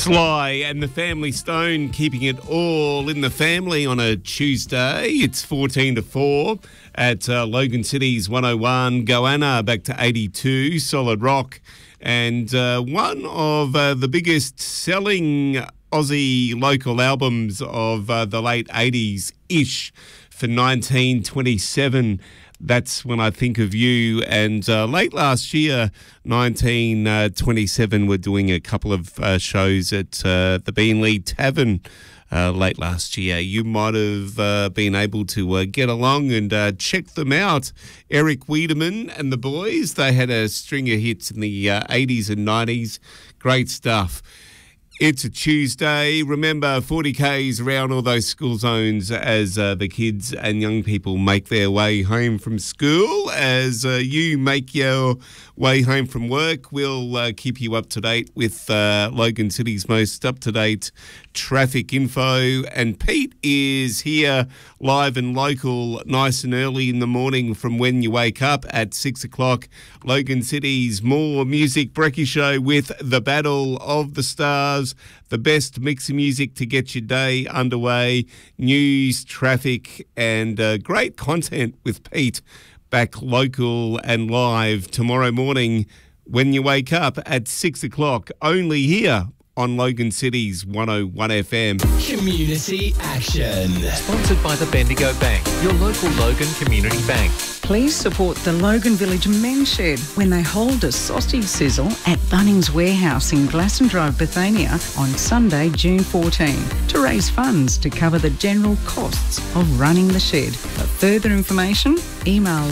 Sly and the Family Stone keeping it all in the family on a Tuesday. It's 14 to 4 at Logan City's 101. Goanna back to 82, Solid Rock. And one of the biggest selling Aussie local albums of the late 80s-ish for 1927. That's When I Think of You. And late last year, 1927, we're doing a couple of shows at the Beanley Tavern late last year. You might have been able to get along and check them out. Eric Wiedemann and the boys, they had a string of hits in the 80s and 90s. Great stuff. It's a Tuesday. Remember, 40Ks around all those school zones as the kids and young people make their way home from school. As you make your way home from work, we'll keep you up to date with Logan City's most up-to-date traffic info. And Pete is here live and local, nice and early in the morning from when you wake up at 6 o'clock. Logan City's More Music Brekkie Show with the Battle of the Stars. The best mix of music to get your day underway. News, traffic, and great content with Pete back local and live tomorrow morning when you wake up at 6 o'clock, only here on Logan City's 101 FM. Community Action. Sponsored by the Bendigo Bank, your local Logan Community Bank. Please support the Logan Village Men's Shed when they hold a sausage sizzle at Bunnings Warehouse in Glasson Drive, Bethania on Sunday, June 14, to raise funds to cover the general costs of running the shed. For further information, email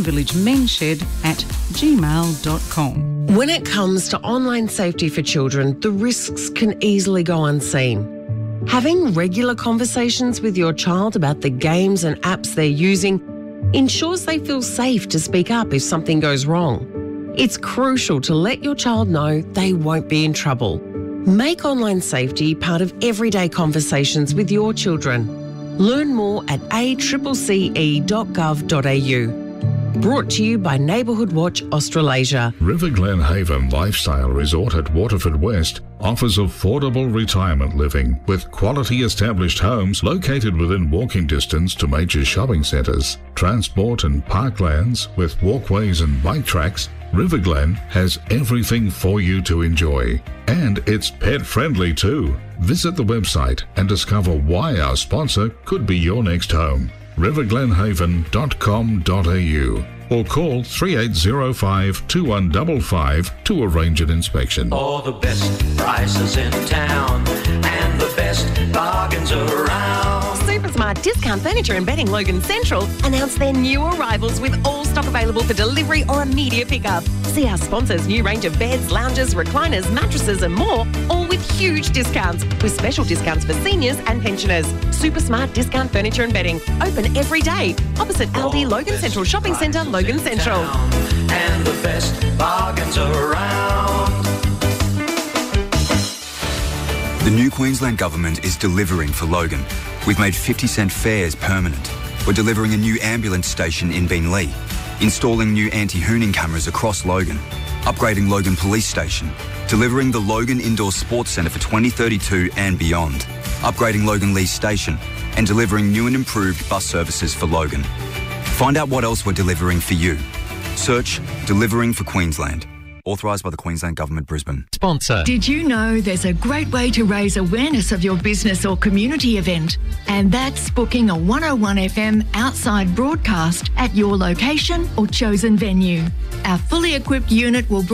loganvillagemensshed@gmail.com. When it comes to online safety for children, the risks can easily go unseen. Having regular conversations with your child about the games and apps they're using ensures they feel safe to speak up if something goes wrong. It's crucial to let your child know they won't be in trouble. Make online safety part of everyday conversations with your children. Learn more at accce.gov.au. Brought to you by Neighbourhood Watch Australasia. River Glen Haven Lifestyle Resort at Waterford West offers affordable retirement living with quality established homes located within walking distance to major shopping centres, transport and parklands with walkways and bike tracks. River Glen has everything for you to enjoy. And it's pet friendly too. Visit the website and discover why our sponsor could be your next home. riverglenhaven.com.au or call 3805 2155 to arrange an inspection. All the best prices in town and the best bargains around. Supersmart Discount Furniture and Bedding Logan Central announced their new arrivals with all stock available for delivery or immediate pickup. See our sponsors' new range of beds, lounges, recliners, mattresses and more, all with huge discounts, with special discounts for seniors and pensioners. Supersmart Discount Furniture and Bedding, open every day. Opposite Aldi, Logan Central Shopping Centre, Logan Central. And the best bargains around. The new Queensland Government is delivering for Logan. We've made 50-cent fares permanent. We're delivering a new ambulance station in Beenleigh, installing new anti-hooning cameras across Logan, upgrading Logan Police Station, delivering the Logan Indoor Sports Centre for 2032 and beyond, upgrading Logan Leigh Station, and delivering new and improved bus services for Logan. Find out what else we're delivering for you. Search Delivering for Queensland. Authorised by the Queensland Government, Brisbane. Sponsor. Did you know there's a great way to raise awareness of your business or community event? And that's booking a 101 FM outside broadcast at your location or chosen venue. Our fully equipped unit will